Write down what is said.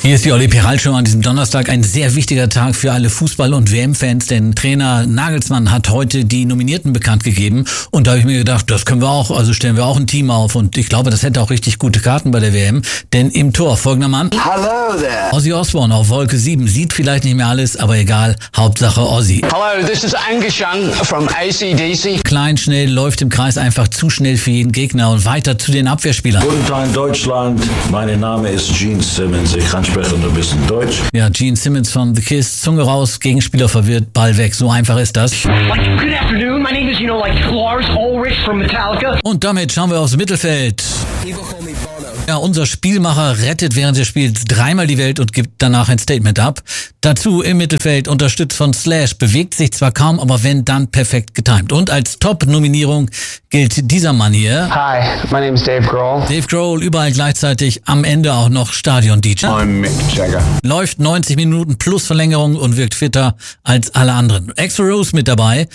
Hier ist die Olli Peral Show an diesem Donnerstag. Ein sehr wichtiger Tag für alle Fußball- und WM-Fans, denn Trainer Nagelsmann hat heute die Nominierten bekannt gegeben. Und da habe ich mir gedacht, das können wir auch, also stellen wir auch ein Team auf. Und ich glaube, das hätte auch richtig gute Karten bei der WM. Denn im Tor folgender Mann. Hello there. Ozzy Osbourne auf Wolke 7. Sieht vielleicht nicht mehr alles, aber egal. Hauptsache Ozzy. Hello, this is Angus Young from AC/DC. Klein, schnell, läuft im Kreis einfach zu schnell für jeden Gegner und weiter zu den Abwehrspielern. Guten Tag Deutschland, mein Name ist Gene Simmons, ich kann sprechen ein bisschen Deutsch. Ja, Gene Simmons von The Kiss, Zunge raus, Gegenspieler verwirrt, Ball weg, so einfach ist das. Like, good afternoon, my name is, Lars Ulrich from Metallica. Und damit schauen wir aufs Mittelfeld. Ja, unser Spielmacher rettet während des Spiels dreimal die Welt und gibt danach ein Statement ab. Dazu im Mittelfeld, unterstützt von Slash, bewegt sich zwar kaum, aber wenn, dann perfekt getimt. Und als Top-Nominierung gilt dieser Mann hier. Hi, my name is Dave Grohl. Dave Grohl, überall gleichzeitig, am Ende auch noch Stadion-DJ. I'm Mick Jagger. Läuft 90 Minuten plus Verlängerung und wirkt fitter als alle anderen. Extra Rose mit dabei.